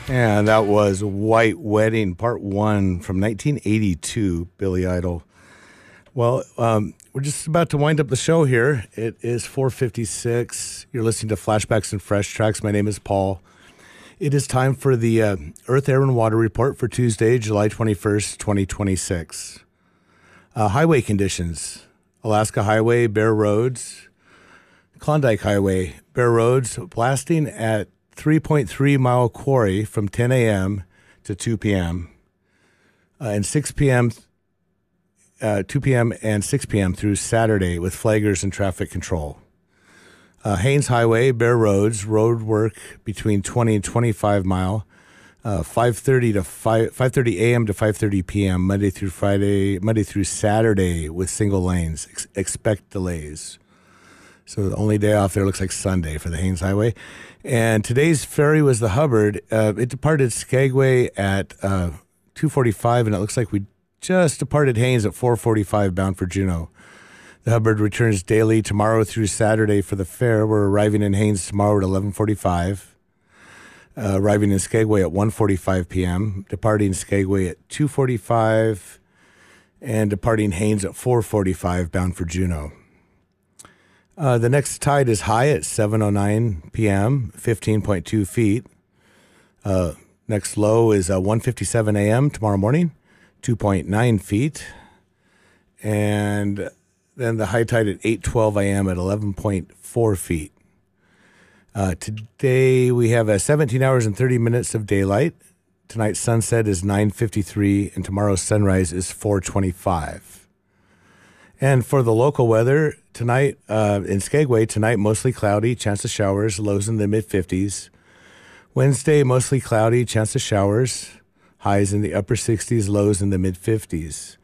And that was White Wedding, Part 1 from 1982, Billy Idol. Well, we're just about to wind up the show here. It is 4:56. You're listening to Flashbacks and Fresh Tracks. My name is Paul. It is time for the Earth, Air, and Water Report for Tuesday, July 21st, 2026. Highway conditions. Alaska Highway, bare roads. Klondike Highway, bare roads, blasting at 3.3-mile quarry from 10 a.m. to 2 p.m. And 6 p.m., 2 p.m. and 6 p.m. through Saturday with flaggers and traffic control. Haynes Highway, bare roads, road work between 20 and 25 mile, 5:30 a.m. to 5:30 p.m. Monday through Saturday with single lanes. Expect delays. So the only day off there looks like Sunday for the Haynes Highway. And today's ferry was the Hubbard. It departed Skagway at 2:45, and it looks like we just departed Haynes at 4:45 bound for Juneau. The Hubbard returns daily tomorrow through Saturday for the fair. We're arriving in Haynes tomorrow at 11:45, arriving in Skagway at 1:45 p.m., departing Skagway at 2:45, and departing Haynes at 4:45 bound for Juneau. The next tide is high at 7:09 p.m., 15.2 feet. Next low is 1:57 a.m. tomorrow morning, 2.9 feet. And then the high tide at 8:12 a.m. at 11.4 feet. Today we have 17 hours and 30 minutes of daylight. Tonight's sunset is 9:53, and tomorrow's sunrise is 4:25. And for the local weather, tonight in Skagway, tonight mostly cloudy, chance of showers, lows in the mid-50s. Wednesday, mostly cloudy, chance of showers, highs in the upper 60s, lows in the mid-50s.